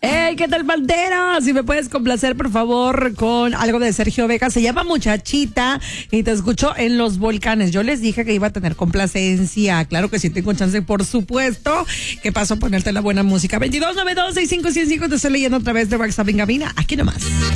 Hey, ¿qué tal, Pantera? Si me puedes complacer, por favor, con algo de Sergio Vega. Se llama Muchachita y te escucho en Los Volcanes. Yo les dije que iba a tener complacencia. Claro que sí tengo chance, por supuesto. ¿Qué pasó? Ponerte la buena música. 2292-6515. Te estoy leyendo a través de WhatsApp en cabina. Aquí nomás.